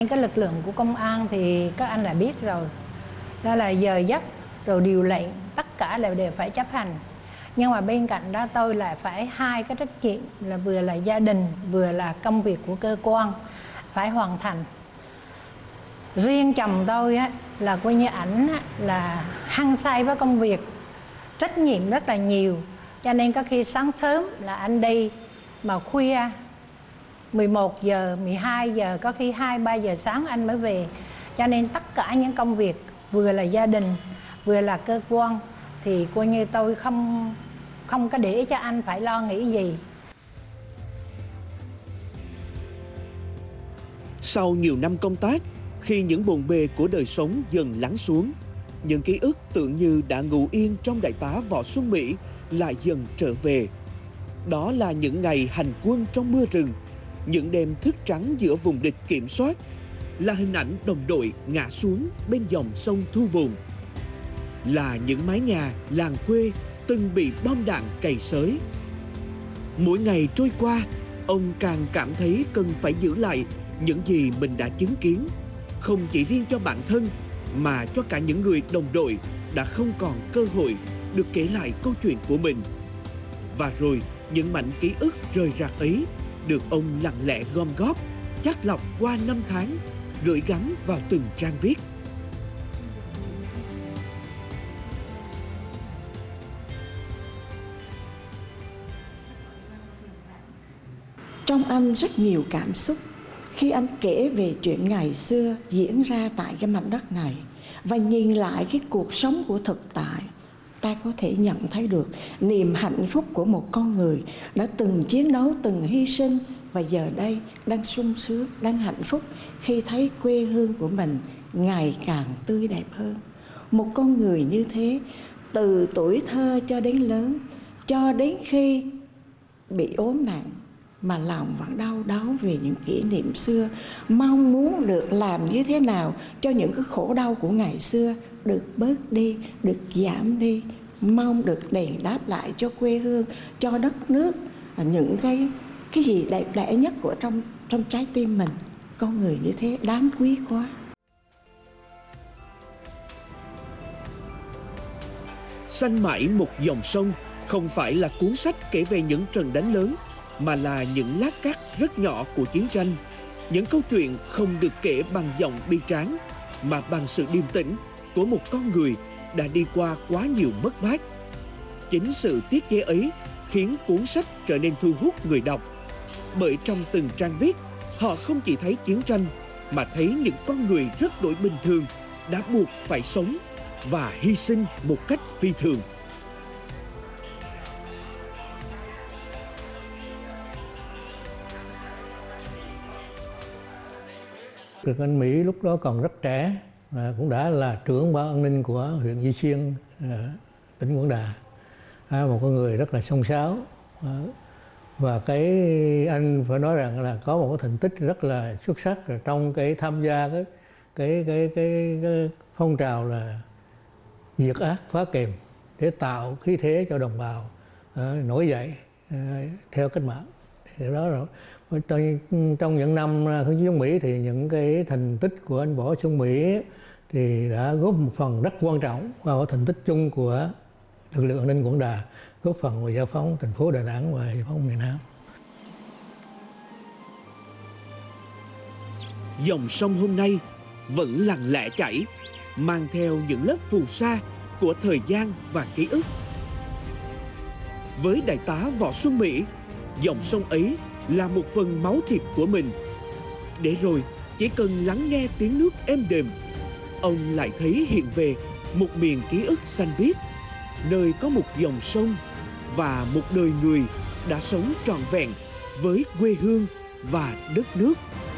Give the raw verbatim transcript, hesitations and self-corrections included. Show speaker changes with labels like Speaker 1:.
Speaker 1: Cái lực lượng của công an thì các anh đã biết rồi, đó là giờ giấc rồi điều lệnh tất cả là đều phải chấp hành. Nhưng mà bên cạnh đó tôi lại phải hai cái trách nhiệm là vừa là gia đình vừa là công việc của cơ quan phải hoàn thành. Riêng chồng tôi á, là coi như ảnh á, là hăng say với công việc, trách nhiệm rất là nhiều, cho nên có khi sáng sớm là anh đi, mà khuya mười một giờ, mười hai giờ, có khi hai ba giờ sáng anh mới về. Cho nên tất cả những công việc vừa là gia đình vừa là cơ quan thì coi như tôi không không có để cho anh phải lo nghĩ gì.
Speaker 2: Sau nhiều năm công tác, khi những bộn bề của đời sống dần lắng xuống, những ký ức tưởng như đã ngủ yên trong đại tá Võ Xuân Mỹ lại dần trở về. Đó là những ngày hành quân trong mưa rừng, những đêm thức trắng giữa vùng địch kiểm soát, là hình ảnh đồng đội ngã xuống bên dòng sông Thu Bồn, là những mái nhà làng quê từng bị bom đạn cày xới. Mỗi ngày trôi qua, ông càng cảm thấy cần phải giữ lại những gì mình đã chứng kiến, không chỉ riêng cho bản thân mà cho cả những người đồng đội đã không còn cơ hội được kể lại câu chuyện của mình. Và rồi những mảnh ký ức rời rạc ấy được ông lặng lẽ gom góp, chắt lọc qua năm tháng, gửi gắm vào từng trang viết.
Speaker 3: Trong anh rất nhiều cảm xúc khi anh kể về chuyện ngày xưa diễn ra tại cái mảnh đất này, và nhìn lại cái cuộc sống của thực tại, ta có thể nhận thấy được niềm hạnh phúc của một con người đã từng chiến đấu, từng hy sinh, và giờ đây đang sung sướng, đang hạnh phúc khi thấy quê hương của mình ngày càng tươi đẹp hơn. Một con người như thế, từ tuổi thơ cho đến lớn, cho đến khi bị ốm nặng, mà lòng vẫn đau đáu về những kỷ niệm xưa, mong muốn được làm như thế nào cho những cái khổ đau của ngày xưa được bớt đi, được giảm đi, mong được đền đáp lại cho quê hương, cho đất nước những cái cái gì đẹp đẽ nhất của trong trong trái tim mình. Con người như thế đáng quý quá.
Speaker 2: Xanh mãi một dòng sông không phải là cuốn sách kể về những trận đánh lớn, mà là những lát cắt rất nhỏ của chiến tranh. Những câu chuyện không được kể bằng giọng bi tráng, mà bằng sự điềm tĩnh của một con người đã đi qua quá nhiều mất mát. Chính sự tiết chế ấy khiến cuốn sách trở nên thu hút người đọc. Bởi trong từng trang viết, họ không chỉ thấy chiến tranh, mà thấy những con người rất đổi bình thường đã buộc phải sống và hy sinh một cách phi thường.
Speaker 4: Được anh Mỹ lúc đó còn rất trẻ, và cũng đã là trưởng ban an ninh của huyện Duy Xuyên, tỉnh Quảng Đà, một con người rất là xông xáo. Và cái anh phải nói rằng là có một cái thành tích rất là xuất sắc trong cái tham gia cái cái cái cái, cái phong trào là diệt ác phá kềm để tạo khí thế cho đồng bào uh, nổi dậy uh, theo cách mạng. Thì đó rồi trong, trong những năm kháng chiến chống Mỹ thì những cái thành tích của anh Võ Xuân Mỹ thì đã góp một phần rất quan trọng vào thành tích chung của lực lượng an ninh Quảng Đà, góp phần vào giải phóng thành phố Đà Nẵng và giải phóng miền Nam.
Speaker 2: Dòng sông hôm nay vẫn lặng lẽ chảy, mang theo những lớp phù sa của thời gian và ký ức. Với đại tá Võ Xuân Mỹ, dòng sông ấy là một phần máu thịt của mình. Để rồi chỉ cần lắng nghe tiếng nước êm đềm, ông lại thấy hiện về một miền ký ức xanh biếc, nơi có một dòng sông và một đời người đã sống trọn vẹn với quê hương và đất nước.